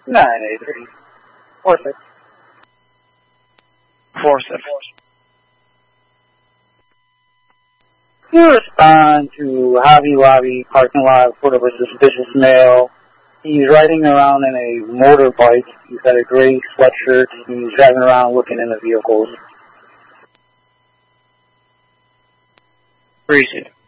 983. 46. 46. You respond to Hobby Lobby parking lot for a suspicious male. He's riding around in a motorbike. He's got a gray sweatshirt. He's driving around looking in the vehicles. Appreciate it.